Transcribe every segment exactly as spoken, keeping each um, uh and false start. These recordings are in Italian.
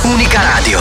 Unica Radio.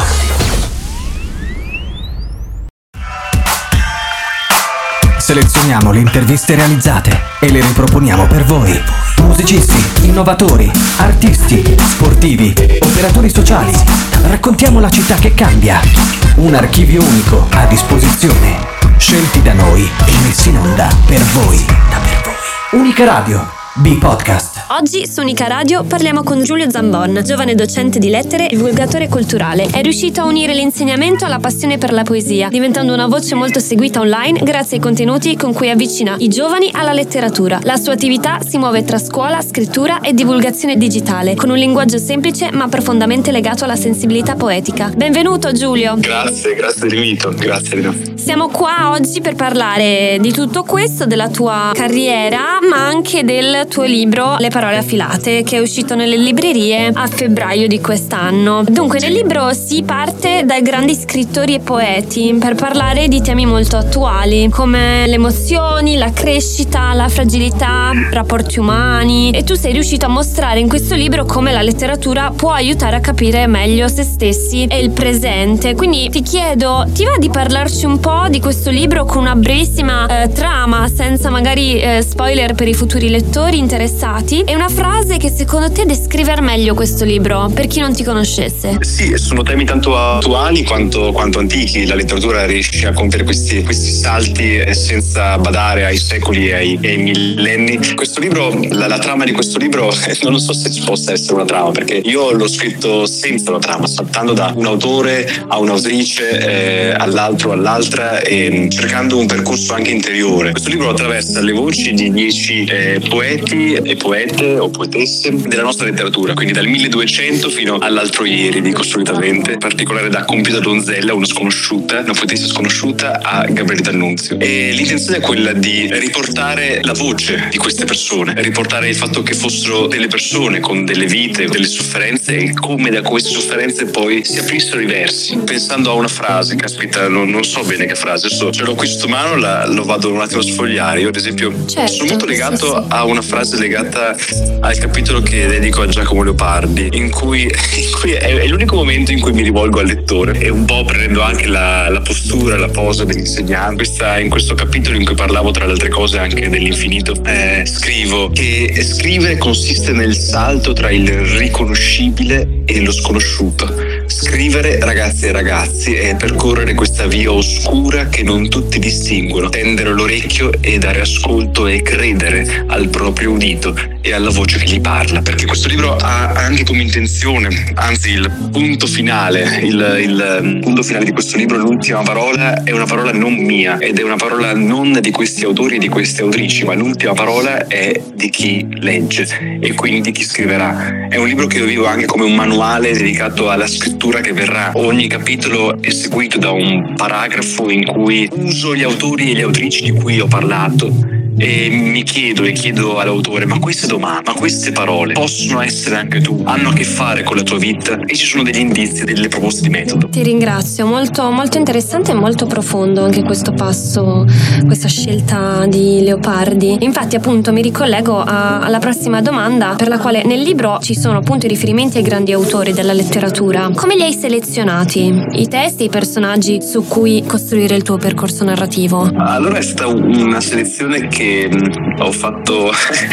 Selezioniamo le interviste realizzate e le riproponiamo per voi. Musicisti, innovatori, artisti, sportivi, operatori sociali. Raccontiamo la città che cambia. Un archivio unico a disposizione. Scelti da noi e messi in onda per voi. Da per voi. Unica Radio. B-Podcast. Oggi su Unica Radio parliamo con Giulio Zambon, giovane docente di lettere e divulgatore culturale. È riuscito a unire l'insegnamento alla passione per la poesia, diventando una voce molto seguita online grazie ai contenuti con cui avvicina i giovani alla letteratura. La sua attività si muove tra scuola, scrittura e divulgazione digitale, con un linguaggio semplice ma profondamente legato alla sensibilità poetica. Benvenuto Giulio. Grazie, grazie dell'invito, grazie Rino. Siamo qua oggi per parlare di tutto questo, della tua carriera, ma anche del tuo libro Le parole affilate, che è uscito nelle librerie a febbraio di quest'anno. Dunque nel libro si parte dai grandi scrittori e poeti per parlare di temi molto attuali come le emozioni, la crescita, la fragilità, rapporti umani, e tu sei riuscito a mostrare in questo libro come la letteratura può aiutare a capire meglio se stessi e il presente. Quindi ti chiedo, ti va di parlarci un po' di questo libro con una brevissima eh, trama, senza magari eh, spoiler per i futuri lettori interessati, e una frase che secondo te descrive al meglio questo libro per chi non ti conoscesse? Sì, sono temi tanto attuali quanto, quanto antichi. La letteratura riesce a compiere questi, questi salti senza badare ai secoli e ai, e ai millenni. Questo libro, la, la trama di questo libro, non so se ci possa essere una trama, perché io l'ho scritto senza una trama, saltando da un autore a un'autrice, eh, all'altro all'altra, e cercando un percorso anche interiore. Questo libro attraversa le voci di dieci eh, poeti e poete o poetesse della nostra letteratura, quindi dal milleduecento fino all'altro ieri, dico solitamente, in particolare da Compieta Donzella, una sconosciuta, una poetessa sconosciuta, a Gabriele D'Annunzio. E l'intenzione è quella di riportare la voce di queste persone, riportare il fatto che fossero delle persone con delle vite, delle sofferenze, e come da queste sofferenze poi si aprissero i versi. Pensando a una frase, caspita, non, non so bene che frase, adesso ce l'ho qui sotto mano, la, lo vado un attimo a sfogliare. Io ad esempio certo, sono molto legato sì, sì. a una frase legata al capitolo che dedico a Giacomo Leopardi, in cui, in cui è, è l'unico momento in cui mi rivolgo al lettore, e un po' prendendo anche la, la postura, la posa dell'insegnante. Questa, in questo capitolo in cui parlavo tra le altre cose anche dell'infinito, eh, scrivo che scrivere consiste nel salto tra il riconoscibile e lo sconosciuto. Scrivere, ragazzi e ragazzi, è percorrere questa via oscura che non tutti distinguono, tendere l'orecchio e dare ascolto e credere al proprio udito e alla voce che gli parla, perché questo libro ha anche come intenzione, anzi il punto finale, il, il punto finale di questo libro, l'ultima parola, è una parola non mia, ed è una parola non di questi autori e di queste autrici, ma l'ultima parola è di chi legge e quindi di chi scriverà. È un libro che io vivo anche come un manuale dedicato alla scrittura che verrà. Ogni capitolo è seguito da un paragrafo in cui uso gli autori e le autrici di cui ho parlato, e mi chiedo e chiedo all'autore: ma queste domande, ma queste parole possono essere anche tu, hanno a che fare con la tua vita? E ci sono degli indizi, delle proposte di metodo. Ti ringrazio, molto, molto interessante e molto profondo anche questo passo, questa scelta di Leopardi. Infatti appunto mi ricollego a, alla prossima domanda, per la quale nel libro ci sono appunto i riferimenti ai grandi autori della letteratura. Come li hai selezionati? I testi e i personaggi su cui costruire il tuo percorso narrativo? Allora è stata una selezione che ho fatto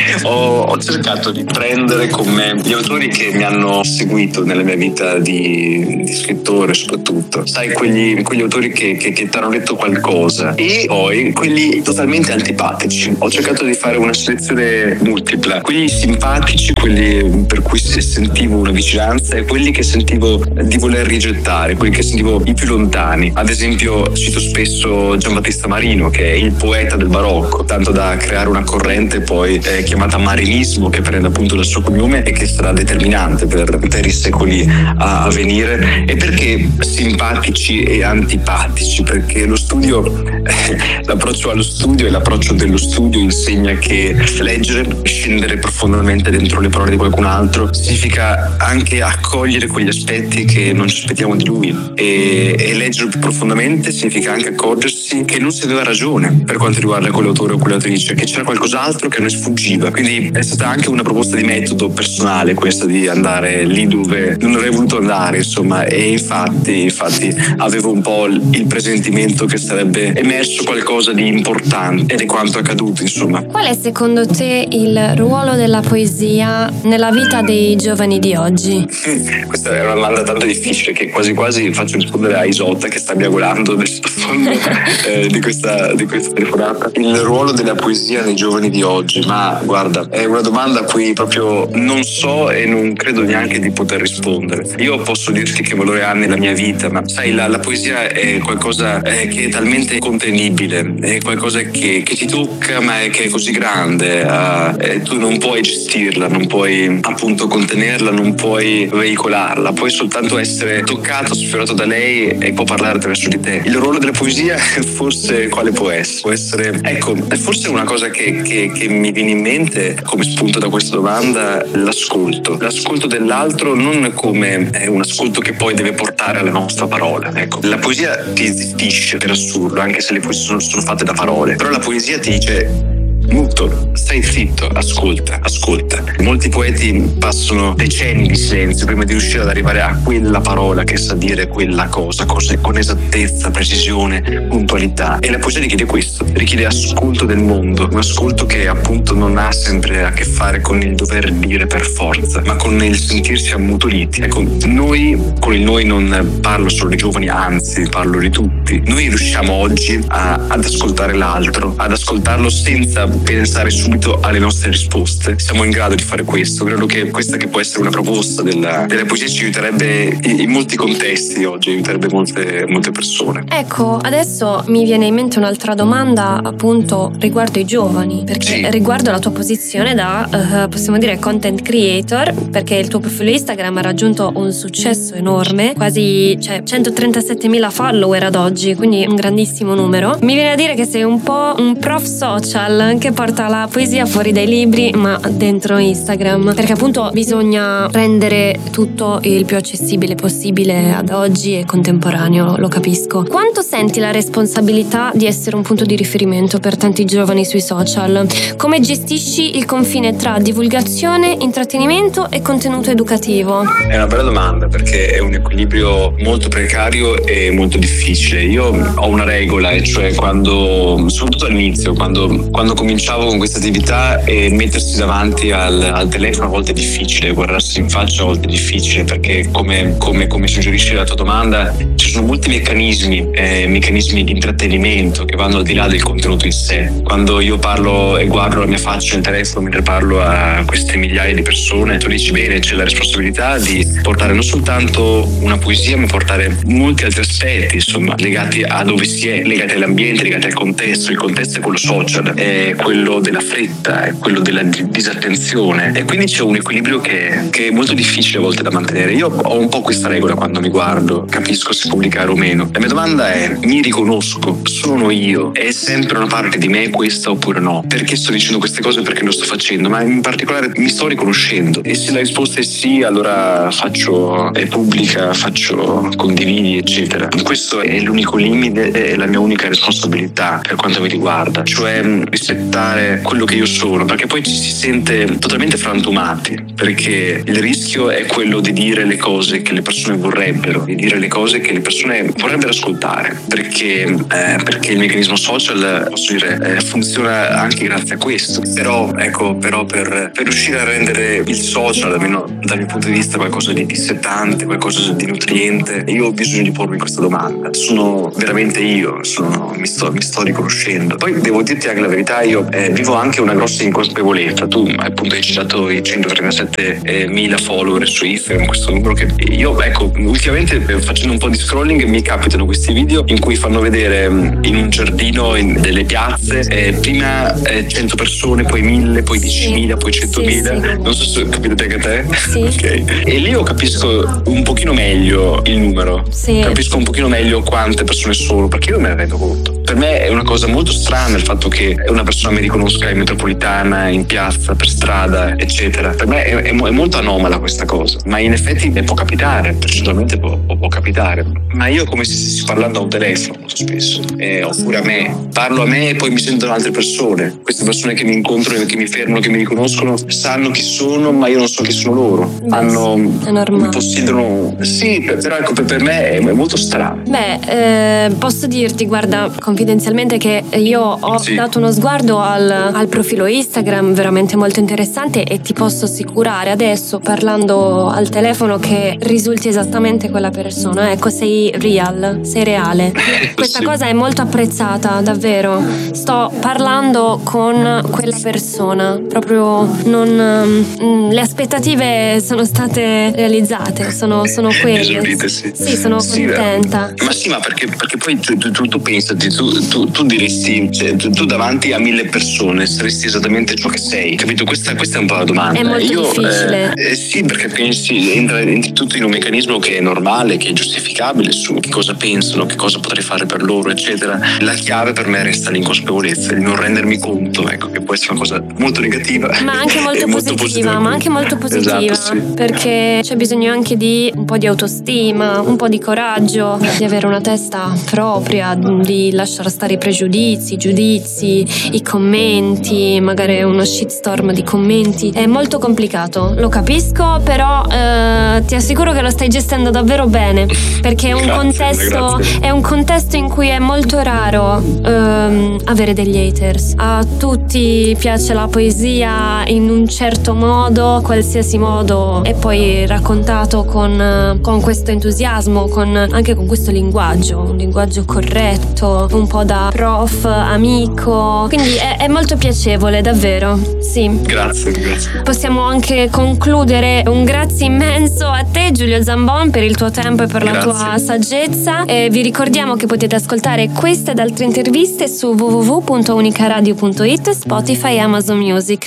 ho, ho cercato di prendere con me gli autori che mi hanno seguito nella mia vita di, di scrittore, soprattutto, sai, quegli, quegli autori che, che, che ti hanno detto qualcosa, e poi quelli totalmente antipatici. Ho cercato di fare una selezione multipla, quelli simpatici, quelli per cui sentivo una vicinanza, e quelli che sentivo di voler rigettare, quelli che sentivo i più lontani. Ad esempio cito spesso Giambattista Marino, che è il poeta del barocco, tanto da creare una corrente poi eh, chiamata marinismo, che prende appunto dal suo cognome e che sarà determinante per interi secoli a, a venire. E perché simpatici e antipatici? Perché lo studio, eh, l'approccio allo studio e l'approccio dello studio insegna che leggere, scendere profondamente dentro le parole di qualcun altro, significa anche accogliere quegli aspetti che non ci aspettiamo di lui, e, e leggere più profondamente significa anche accorgersi che non si aveva ragione per quanto riguarda quell'autore o quell'autrice dice che c'era qualcos'altro che a noi sfuggiva, quindi è stata anche una proposta di metodo personale questa di andare lì dove non avrei voluto andare, insomma, e infatti infatti avevo un po' il presentimento che sarebbe emerso qualcosa di importante ed è quanto accaduto, insomma. Qual è secondo te il ruolo della poesia nella vita dei giovani di oggi? Questa è una domanda tanto difficile che quasi quasi faccio rispondere a Isotta che sta miagolando nel sottofondo eh, di questa di questa telefonata. Il ruolo della poesia nei giovani di oggi, ma guarda, è una domanda a cui proprio non so e non credo neanche di poter rispondere. Io posso dirti che valore ha nella mia vita, ma sai, la, la poesia è qualcosa eh, che è talmente contenibile, è qualcosa che, che ti tocca, ma è che è così grande, eh, tu non puoi gestirla, non puoi appunto contenerla, non puoi veicolarla, puoi soltanto essere toccato, sfiorato da lei e può parlare attraverso di te. Il ruolo della poesia forse quale può essere? Può essere, ecco, forse una cosa che, che, che mi viene in mente come spunto da questa domanda, l'ascolto. L'ascolto dell'altro non come è un ascolto che poi deve portare alla nostra parola. Ecco, la poesia ti zittisce per assurdo, anche se le poesie sono, sono fatte da parole, però la poesia ti dice muto, stai zitto, ascolta, ascolta. Molti poeti passano decenni di silenzio prima di riuscire ad arrivare a quella parola che sa dire quella cosa, cose con esattezza, precisione, puntualità. E la poesia richiede questo, richiede ascolto del mondo, un ascolto che appunto non ha sempre a che fare con il dover dire per forza, ma con il sentirsi ammutoliti. Ecco, noi, con il noi non parlo solo di giovani, anzi parlo di tutti. Noi riusciamo oggi a, ad ascoltare l'altro, ad ascoltarlo senza pensare subito alle nostre risposte. Siamo in grado di fare questo. Credo che questa che può essere una proposta della, della poesia ci aiuterebbe in, in molti contesti oggi, aiuterebbe molte, molte persone. Ecco, adesso mi viene in mente un'altra domanda appunto riguardo i giovani, perché sì. riguardo la tua posizione da uh, possiamo dire content creator, perché il tuo profilo Instagram ha raggiunto un successo enorme, quasi cioè centotrentasettemila follower ad oggi, quindi un grandissimo numero. Mi viene a dire che sei un po' un prof social che porta la poesia fuori dai libri ma dentro Instagram, perché appunto bisogna rendere tutto il più accessibile possibile ad oggi e contemporaneo, lo capisco. Quanto senti la responsabilità di essere un punto di riferimento per tanti giovani sui social? Come gestisci il confine tra divulgazione, intrattenimento e contenuto educativo? È una bella domanda, perché è un equilibrio molto precario e molto difficile. Io ho una regola, e cioè quando, soprattutto all'inizio, quando, quando cominciavo con questa attività, e mettersi davanti al, al telefono a volte è difficile, guardarsi in faccia a volte è difficile, perché come, come, come suggerisce la tua domanda ci sono molti meccanismi, eh, meccanismi di intrattenimento che vanno al di là del contenuto in sé. Quando io parlo e guardo la mia faccia nel telefono mentre parlo a queste migliaia di persone, tu dici bene, c'è la responsabilità di portare non soltanto una poesia, ma portare molti altri aspetti, insomma, legati a dove si è, legati all'ambiente, legati al contesto. Il contesto è quello social, è quello della fretta, è quello della disattenzione, e quindi c'è un equilibrio che, che è molto difficile a volte da mantenere. Io ho un po' questa regola quando mi guardo, capisco se pubblicare o meno. La mia domanda è: mi riconosco? Sono io? È sempre una parte di me questa oppure no? Perché sto dicendo queste cose? Perché lo sto facendo? Ma in particolare mi sto riconoscendo? E se la risposta è sì, allora faccio, è pubblica, faccio condividi, eccetera. Questo è l'unico limite, è la mia unica responsabilità per quanto mi riguarda, cioè rispettare quello che io sono, perché poi ci si sente totalmente frantumati, perché il rischio è quello di dire le cose che le persone vorrebbero, di dire le cose che le persone vorrebbero ascoltare, perché, eh, perché il meccanismo social, posso dire, eh, funziona anche grazie a questo. Però ecco, però per, per riuscire a rendere il social, almeno dal mio punto di vista, qualcosa di dissettante, qualcosa di nutriente, io ho bisogno di pormi questa domanda. Sono veramente io, sono, mi, sto, mi sto riconoscendo. Poi devo dirti anche la verità, io eh, vivo anche una grossa inconsapevolezza. Tu appunto hai citato i centotrentasette mila follower su Instagram, questo numero che io, ecco, ultimamente facendo un po' di scrolling mi capitano questi video in cui fanno vedere in un giardino, in delle piazze, eh, prima eh, cento persone, poi mille, poi diecimila, poi centomila, sì, sì. Non so se capite anche te. Sì. Okay. E lì io capisco un pochino meglio il numero, sì. Capisco un pochino meglio quante persone sono, perché io non me ne rendo conto. per me è una cosa molto strana il fatto che una persona mi riconosca in metropolitana, in piazza, per strada, eccetera. Per me è, è, è molto anomala questa cosa, ma in effetti può capitare, personalmente può, può, può capitare. Ma io come se stessi parlando a un telefono molto spesso, eh, oppure a me, parlo a me e poi mi sentono altre persone. Queste persone che mi incontrano, che mi fermano, che mi riconoscono, sanno chi sono, ma io non so chi sono loro. Beh, Hanno, è normale. possiedono, sì, però ecco, per, per me è, è molto strano. Beh, eh, posso dirti, guarda, confidenzialmente che io ho sì. dato uno sguardo al, al profilo Instagram veramente molto interessante e ti posso assicurare adesso, parlando al telefono, che risulti esattamente quella persona. Ecco, sei real, sei reale. Questa sì. cosa è molto apprezzata, davvero. Sto parlando con quella persona, proprio non mm, le aspettative sono state realizzate, sono, sono quelle. Esaurite, sì. Sì, sono sì, contenta. Ma sì, ma perché, perché poi tu, tu, tu, tu pensati, tu, tu, tu diresti, cioè, tu, tu davanti a mille persone saresti esattamente ciò che sei, capito? Questa, questa è un po' la domanda. È molto Io, difficile. Eh, eh, sì, perché pensi, entra, entra tutto in un meccanismo che è normale, che è giustificabile su che cosa pensano, che cosa potrei fare per loro, eccetera. La chiave per me resta l'inconsapevolezza, di non rendermi conto, ecco, che può essere una cosa molto negativa. Ma anche molto, molto positiva, positiva, ma anche molto positiva, esatto, sì. Perché c'è bisogno anche di un po' di autostima, un po' di coraggio, di avere una testa propria, di lasciare stare i pregiudizi, i giudizi, i commenti, magari uno shitstorm di commenti. È molto complicato, lo capisco, però eh, ti assicuro che lo stai gestendo davvero bene, perché è un Grazie, contesto grazie. è un contesto in cui è molto raro ehm, avere degli haters. A tutti piace la poesia in un certo modo, qualsiasi modo, e poi raccontato con, con questo entusiasmo, con, anche con questo linguaggio, un linguaggio corretto, un po' da prof, amico, quindi è, è molto piacevole, davvero, sì. Grazie, grazie. Possiamo anche concludere un grazie immenso a te, Giulio Zambon, per il tuo tempo e per la Grazie. tua saggezza, e vi ricordiamo che potete ascoltare queste ed altre interviste su w w w punto unicaradio punto it, Spotify e Amazon Music.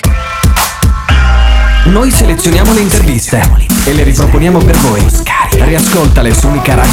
Noi selezioniamo le interviste e le riproponiamo per voi. Riascoltale su unicaradio